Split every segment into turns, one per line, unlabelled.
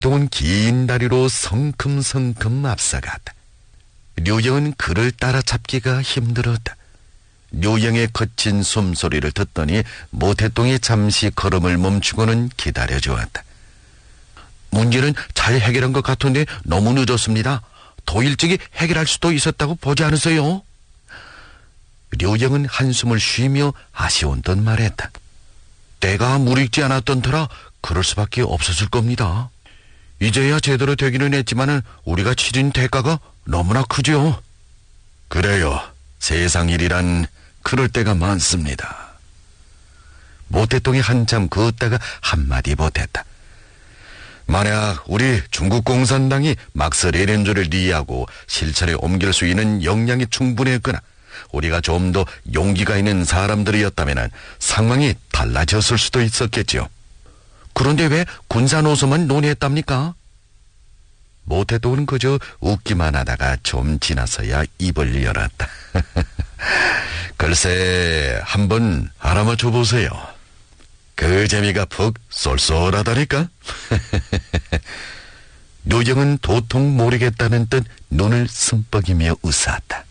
모태똥은 긴 다리로 성큼성큼 앞서갔다. 류영은 그를 따라잡기가 힘들었다. 류영의 거친 숨소리를 듣더니 모태똥이 잠시 걸음을 멈추고는 기다려주었다. 문제는 잘 해결한 것 같은데 너무 늦었습니다. 더 일찍이 해결할 수도 있었다고 보지 않으세요? 류영은 한숨을 쉬며 아쉬운 듯 말했다. 때가 무르익지 않았던 터라 그럴 수밖에 없었을 겁니다. 이제야 제대로 되기는 했지만은 우리가 치른 대가가 너무나 크죠. 그래요. 세상 일이란 그럴 때가 많습니다. 모태똥이 한참 그었다가 한마디 보탰다. 만약 우리 중국 공산당이 막스 레닌주를 리하고 실천에 옮길 수 있는 역량이 충분했거나 우리가 좀 더 용기가 있는 사람들이었다면 상황이 달라졌을 수도 있었겠지요. 그런데 왜 군사노선만 논의했답니까? 모태똥은 그저 웃기만 하다가 좀 지나서야 입을 열었다. 글쎄 한번 알아맞혀 보세요. 그 재미가 푹 쏠쏠하다니까. 류영은 도통 모르겠다는 듯 눈을 숨뻑이며 웃었다.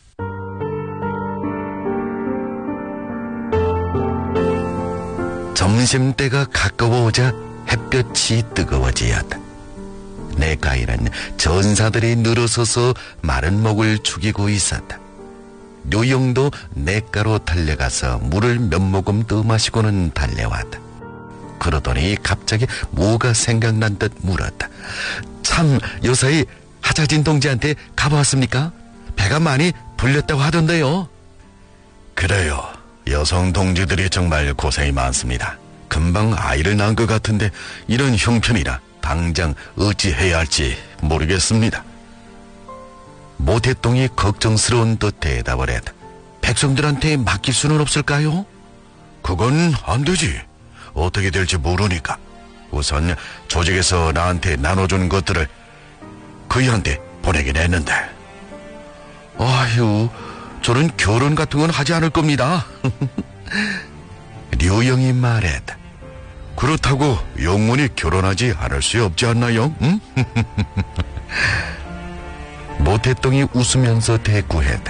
점심때가 가까워오자 햇볕이 뜨거워지었다. 내가에는 전사들이 늘어서서 마른 목을 죽이고 있었다. 류영도 냇가로 달려가서 물을 몇 모금 더 마시고는 달려왔다. 그러더니 갑자기 뭐가 생각난 듯 물었다. 참 요사이 하자진 동지한테 가보았습니까? 배가 많이 불렸다고 하던데요. 그래요. 여성 동지들이 정말 고생이 많습니다. 금방 아이를 낳은 것 같은데 이런 형편이라 당장 어찌해야 할지 모르겠습니다. 모태똥이 걱정스러운 듯 대답을 했다. 백성들한테 맡길 수는 없을까요? 그건 안 되지. 어떻게 될지 모르니까. 우선 조직에서 나한테 나눠준 것들을 그이한테 보내긴 했는데. 아휴, 저는 결혼 같은 건 하지 않을 겁니다. 류영이 말했다. 그렇다고 영원히 결혼하지 않을 수 없지 않나요? 응? 모태똥이 웃으면서 대꾸했다.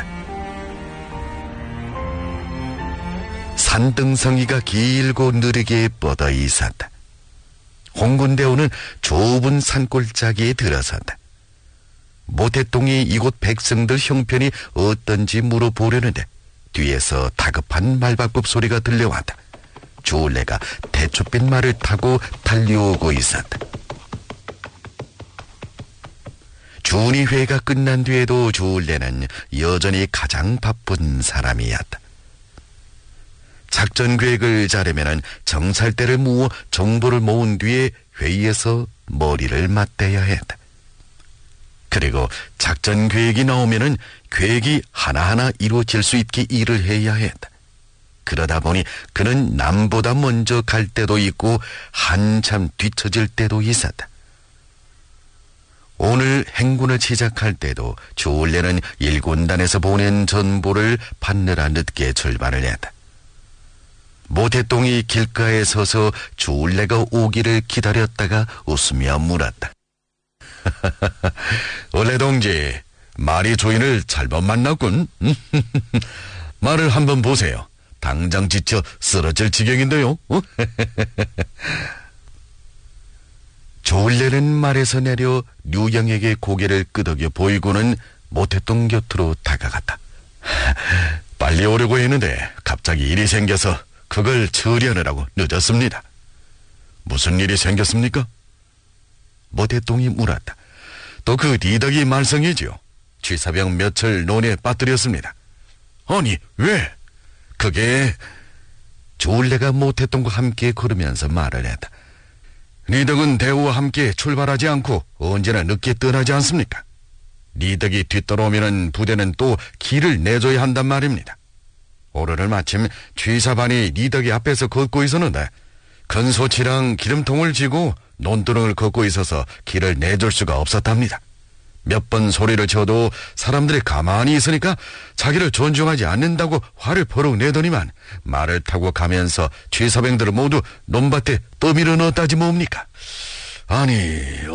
산등성이가 길고 느리게 뻗어 있었다. 홍군대원은 좁은 산골짜기에 들어섰다. 모태똥이 이곳 백성들 형편이 어떤지 물어보려는데 뒤에서 다급한 말발굽 소리가 들려왔다. 주울레가 대추빛 말을 타고 달려오고 있었다. 준의회가 끝난 뒤에도 주울레는 여전히 가장 바쁜 사람이었다. 작전 계획을 짜려면 정찰대를 모아 정보를 모은 뒤에 회의에서 머리를 맞대야 했다. 그리고 작전 계획이 나오면 계획이 하나하나 이루어질 수 있게 일을 해야 했다. 그러다 보니 그는 남보다 먼저 갈 때도 있고 한참 뒤처질 때도 있었다. 오늘 행군을 시작할 때도 주울레는 일군단에서 보낸 전보를 받느라 늦게 출발을 했다. 모태똥이 길가에 서서 주울레가 오기를 기다렸다가 웃으며 물었다. 원래 동지, 말이 조인을 잘못 만났군. 말을 한번 보세요. 당장 지쳐 쓰러질 지경인데요. 주울레는 말에서 내려 류영에게 고개를 끄덕여 보이고는 모태똥 곁으로 다가갔다. 빨리 오려고 했는데 갑자기 일이 생겨서 그걸 처리하느라고 늦었습니다. 무슨 일이 생겼습니까? 모태똥이 물었다. 또 그 니덕이 말썽이지요. 취사병 몇을 논에 빠뜨렸습니다. 아니 왜? 그게... 주울레가 모태똥과 함께 걸으면서 말을 했다. 니덕은 대우와 함께 출발하지 않고 언제나 늦게 떠나지 않습니까? 니덕이 뒤따라오면 부대는 또 길을 내줘야 한단 말입니다. 오늘을 마침 취사반이 니덕이 앞에서 걷고 있었는데 큰 소치랑 기름통을 쥐고 논두렁을 걷고 있어서 길을 내줄 수가 없었답니다. 몇 번 소리를 쳐도 사람들이 가만히 있으니까 자기를 존중하지 않는다고 화를 버럭 내더니만 말을 타고 가면서 취사병들을 모두 논밭에 떠밀어 넣었다지 뭡니까? 아니